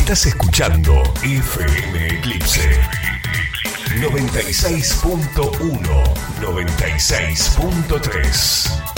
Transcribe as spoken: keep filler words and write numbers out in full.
Estás escuchando F M Eclipse noventa y seis punto uno, noventa y seis punto tres.